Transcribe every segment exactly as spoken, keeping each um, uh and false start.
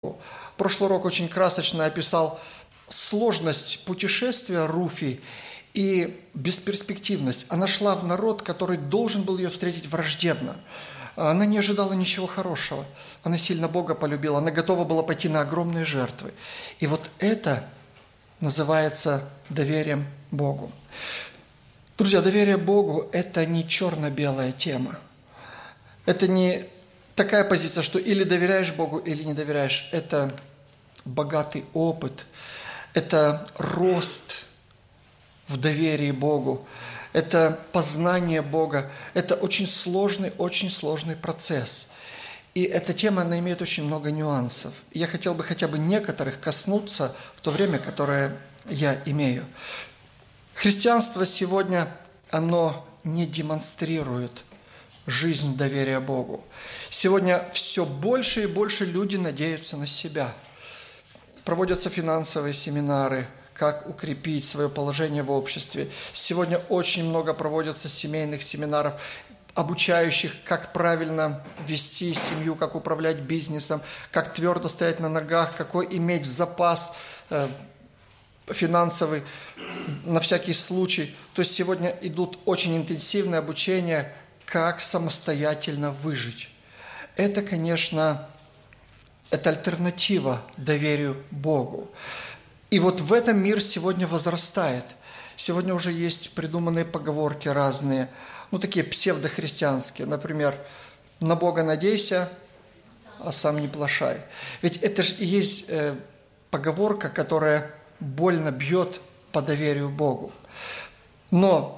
Прошлый урок очень красочно описал сложность путешествия Руфи и бесперспективность. Она шла в народ, который должен был ее встретить враждебно. Она не ожидала ничего хорошего. Она сильно Бога полюбила. Она готова была пойти на огромные жертвы. И вот это называется доверием Богу. Друзья, доверие Богу – это не черно-белая тема. Это не такая позиция, что или доверяешь Богу, или не доверяешь. Это богатый опыт, это рост в доверии Богу, это познание Бога, это очень сложный, очень сложный процесс. И эта тема, она имеет очень много нюансов. Я хотел бы хотя бы некоторых коснуться в то время, которое я имею. Христианство сегодня, оно не демонстрирует жизнь доверия Богу. Сегодня все больше и больше люди надеются на себя. Проводятся финансовые семинары, как укрепить свое положение в обществе. Сегодня очень много проводятся семейных семинаров, обучающих, как правильно вести семью, как управлять бизнесом, как твердо стоять на ногах, какой иметь запас э, финансовый на всякий случай. То есть сегодня идут очень интенсивные обучения, как самостоятельно выжить. Это, конечно, это альтернатива доверию Богу. И вот в этом мир сегодня возрастает. Сегодня уже есть придуманные поговорки разные, ну такие псевдохристианские. Например, на Бога надейся, а сам не плашай. Ведь это же и есть э, поговорка, которая больно бьет по доверию Богу. Но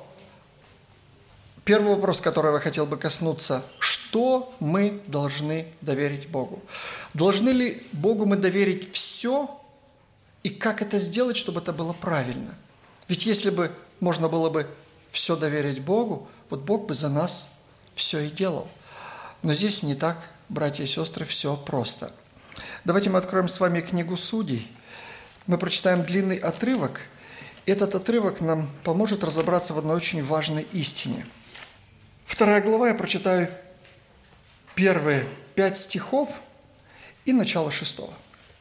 первый вопрос, который я хотел бы коснуться: что мы должны доверить Богу? Должны ли Богу мы доверить все? И как это сделать, чтобы это было правильно? Ведь если бы можно было бы все доверить Богу, вот Бог бы за нас все и делал. Но здесь не так, братья и сестры, все просто. Давайте мы откроем с вами книгу Судей. Мы прочитаем длинный отрывок. Этот отрывок нам поможет разобраться в одной очень важной истине. Вторая глава, я прочитаю первые пять стихов и начало шестого.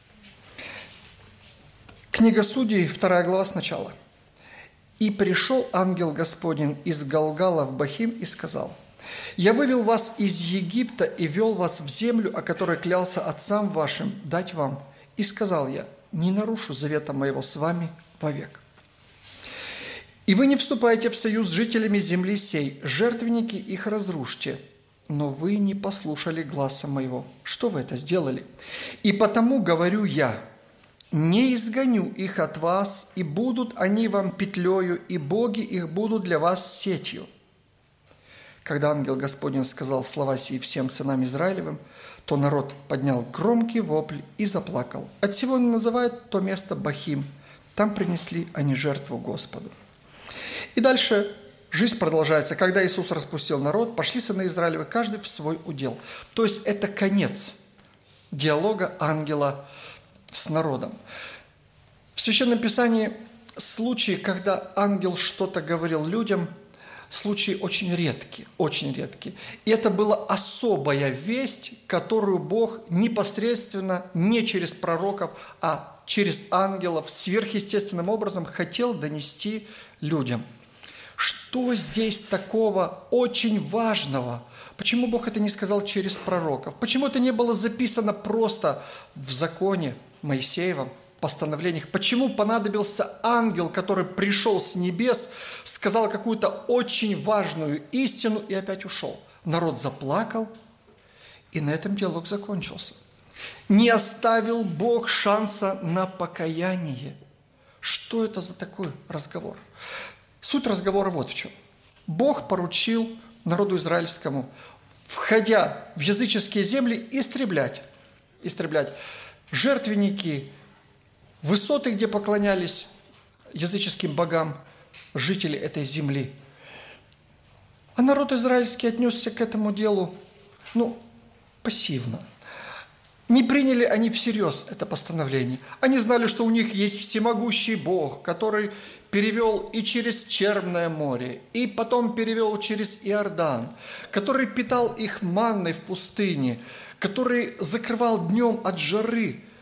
Книга Судей, вторая глава сначала. «И пришел ангел Господень из Галгала в Бахим и сказал: Я вывел вас из Египта и вел вас в землю, о которой клялся отцам вашим дать вам. И сказал я: не нарушу завета моего с вами вовек. И вы не вступаете в союз с жителями земли сей, жертвенники их разрушьте. Но вы не послушали гласа моего. Что вы это сделали? И потому говорю я: не изгоню их от вас, и будут они вам петлею, и боги их будут для вас сетью». Когда ангел Господень сказал слова сии всем сынам Израилевым, то народ поднял громкий вопль и заплакал. Отсего он называет то место Бахим. Там принесли они жертву Господу. И дальше жизнь продолжается. Когда Иисус распустил народ, пошли сыны Израилевы, каждый в свой удел. То есть это конец диалога ангела с народом. В Священном Писании случаи, когда ангел что-то говорил людям, случаи очень редкие, очень редкие. И это была особая весть, которую Бог непосредственно, не через пророков, а через ангелов, сверхъестественным образом хотел донести людям. Что здесь такого очень важного? Почему Бог это не сказал через пророков? Почему это не было записано просто в законе Моисеевом, постановлениях? Почему понадобился ангел, который пришел с небес, сказал какую-то очень важную истину и опять ушел? Народ заплакал, и на этом диалог закончился. Не оставил Бог шанса на покаяние. Что это за такой разговор? Суть разговора вот в чем. Бог поручил народу израильскому, входя в языческие земли, истреблять, истреблять жертвенники, высоты, где поклонялись языческим богам жители этой земли. А народ израильский отнесся к этому делу, ну, пассивно. Не приняли они всерьез это постановление. Они знали, что у них есть всемогущий Бог, который перевел и через Черное море, и потом перевел через Иордан, который питал их манной в пустыне, который закрывал днем от жары,